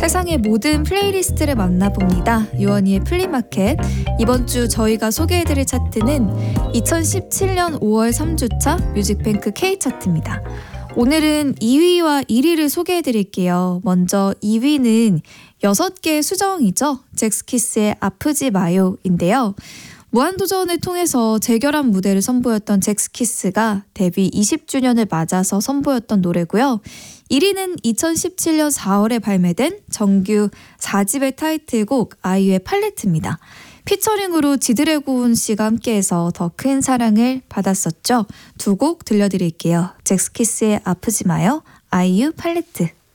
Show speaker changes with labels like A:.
A: 세상의 모든 플레이리스트를 만나봅니다. 유원희의 플리마켓. 이번 주 저희가 소개해드릴 차트는 2017년 5월 3주차 뮤직뱅크 K차트입니다. 오늘은 2위와 1위를 소개해드릴게요. 먼저 2위는 6개의 수정이죠. 잭스키스의 아프지 마요인데요. 무한도전을 통해서 재결합 무대를 선보였던 잭스키스가 데뷔 20주년을 맞아서 선보였던 노래고요. 1위는 2017년 4월에 발매된 정규 4집의 타이틀곡 아이유의 팔레트입니다. 피처링으로 지드래곤 씨가 함께해서 더 큰 사랑을 받았었죠. 두 곡 들려드릴게요. 잭스키스의 아프지 마요, 아이유 팔레트.